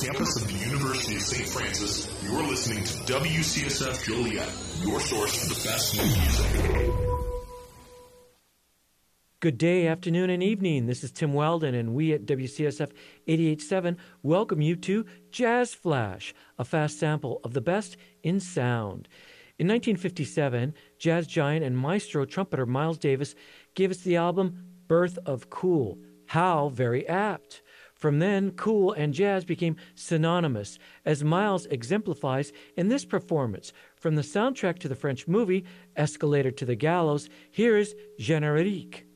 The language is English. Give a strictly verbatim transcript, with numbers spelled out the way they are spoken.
campus of the University of Saint Francis, you're listening to W C S F Joliet, your source for the best new music. Good day, afternoon, and evening. This is Tim Weldon, and we at W C S F eighty-eight point seven welcome you to Jazz Flash, a fast sample of the best in sound. In nineteen fifty-seven, jazz giant and maestro trumpeter Miles Davis gave us the album Birth of Cool. How very apt. From then, cool and jazz became synonymous, as Miles exemplifies in this performance. From the soundtrack to the French movie Escalator to the Gallows, here is Générique.